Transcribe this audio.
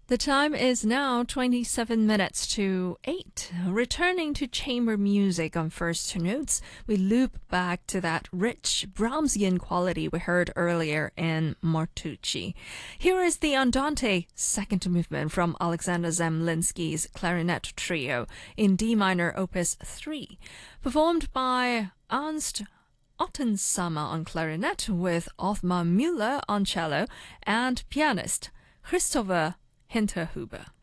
The time is now 27 minutes to 8. Returning to chamber music on first notes, we loop back to that rich Brahmsian quality we heard earlier in Martucci. Here is the Andante second movement from Alexander Zemlinsky's clarinet trio in D minor opus 3, performed by Ernst Ottensamer on clarinet with Othmar Müller on cello and pianist Christopher Hinterhuber.